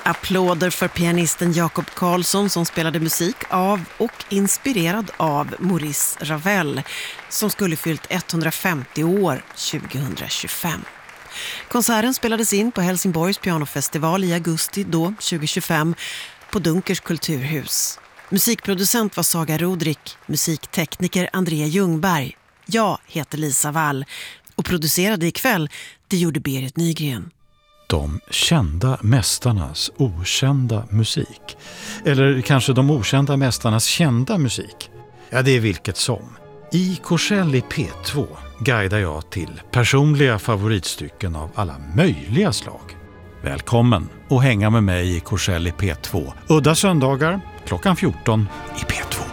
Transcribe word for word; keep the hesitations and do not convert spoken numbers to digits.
Applåder för pianisten Jakob Karlsson som spelade musik av och inspirerad av Maurice Ravel som skulle fyllt etthundrafemtio år tjugohundratjugofem. Konserten spelades in på Helsingborgs pianofestival i augusti då tjugohundratjugofem på Dunkers kulturhus. Musikproducent var Saga Rodrik, musiktekniker Andrea Ljungberg. Jag heter Lisa Wall och producerade ikväll, det gjorde Berit Nygren. De kända mästarnas okända musik. Eller kanske de okända mästarnas kända musik. Ja, det är vilket som. I Korsell i P två guidar jag till personliga favoritstycken av alla möjliga slag. Välkommen och hänga med mig i Korsell i P två. Udda söndagar klockan fjorton i P två.